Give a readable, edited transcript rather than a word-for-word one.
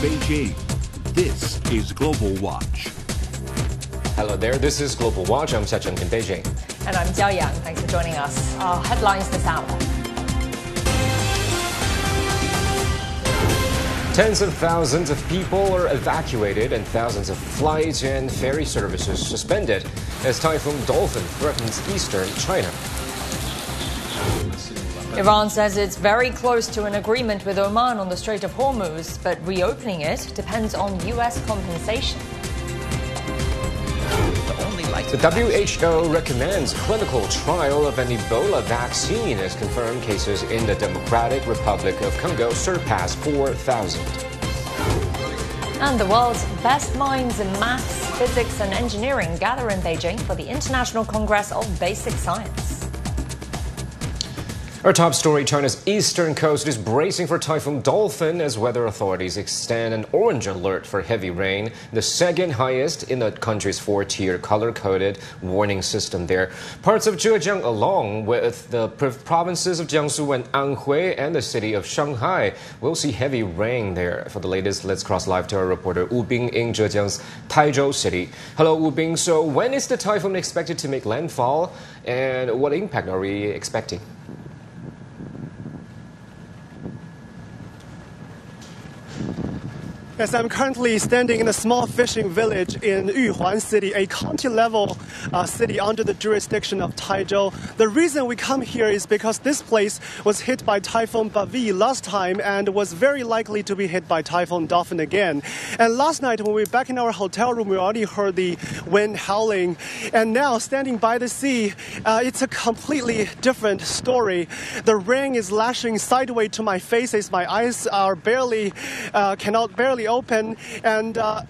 Beijing, this is Global Watch. Hello there, this is Global Watch. I'm Xiaocheng in Beijing. And I'm Jiao Yang. Thanks for joining us. Our headlines this hour. Tens of thousands of people are evacuated and thousands of flights and ferry services suspended as Typhoon Dolphin threatens eastern China. Iran says it's very close to an agreement with Oman on the Strait of Hormuz, but reopening it depends on U.S. compensation. The WHO recommends clinical trial of an Ebola vaccine as confirmed cases in the Democratic Republic of Congo surpass 4,000. And the world's best minds in maths, physics and engineering gather in Beijing for the International Congress of Basic Science. Our top story, China's eastern coast is bracing for Typhoon Dolphin as weather authorities extend an orange alert for heavy rain, the second highest in the country's four-tier color-coded warning system there. Parts of Zhejiang along with the provinces of Jiangsu and Anhui and the city of Shanghai will see heavy rain there. For the latest, let's cross live to our reporter Wu Bing in Zhejiang's Taizhou city. Hello, Wu Bing. So when is the typhoon expected to make landfall and what impact are we expecting? Yes, I'm currently standing in a small fishing village in Yuhuan City, a county-level city under the jurisdiction of Taizhou. The reason we come here is because this place was hit by Typhoon Bavi last time and was very likely to be hit by Typhoon Dolphin again. And last night when we were back in our hotel room, we already heard the wind howling. And now, standing by the sea, it's a completely different story. The rain is lashing sideways to my face as my eyes are cannot barely open, and